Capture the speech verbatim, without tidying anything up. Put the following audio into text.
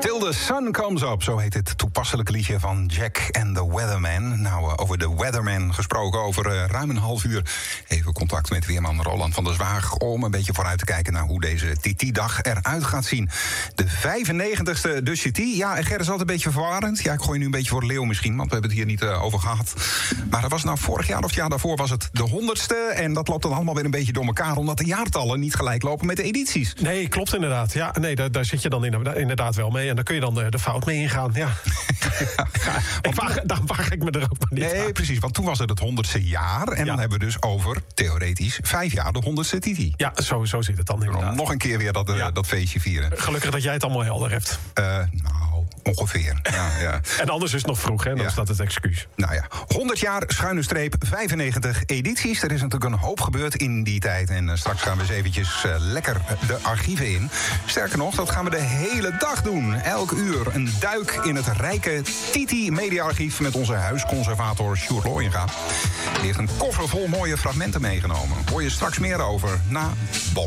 Till the Sun Comes Up, zo heet het toepasselijke liedje van Jack and the Weatherman. Nou, uh, over de Weatherman gesproken, over uh, ruim een half uur even contact met weerman Roland van der Zwaag om een beetje vooruit te kijken naar hoe deze T T-dag eruit gaat zien. De vijfennegentigste dus T T. Ja, en Ger is altijd een beetje verwarrend. Ja, ik gooi nu een beetje voor de leeuw misschien, want we hebben het hier niet uh, over gehad. Maar dat was nou vorig jaar of het jaar daarvoor was het de honderdste. En dat loopt dan allemaal weer een beetje door elkaar, omdat de jaartallen niet gelijk lopen met de edities. Nee, klopt inderdaad. Ja, nee, daar, daar zit je dan inderdaad wel mee. En daar kun je dan de, de fout mee ingaan. Ja. ja. Ik waag, daar waag ik me er ook maar niet Nee, aan. precies, want toen was het het honderdste jaar. En ja. dan hebben we dus over, theoretisch, vijf jaar de honderdste T T. Ja, zo, zo zit het dan inderdaad. Nog een keer weer dat, uh, ja. dat feestje vieren. Gelukkig dat jij het allemaal helder hebt. Uh, nou, ongeveer. ja, ja. En anders is het nog vroeg, hè? Dan ja. is dat het excuus. Nou ja, honderd jaar, schuine streep, vijfennegentig edities. Er is natuurlijk een hoop gebeurd in die tijd. En uh, straks gaan we eens eventjes uh, lekker de archieven in. Sterker nog, dat gaan we de hele dag doen. Elk uur een duik in het rijke T T-mediaarchief met onze huisconservator Sjoerd Looyenga. Die heeft een koffer vol mooie fragmenten meegenomen. Hoor je straks meer over na Bob.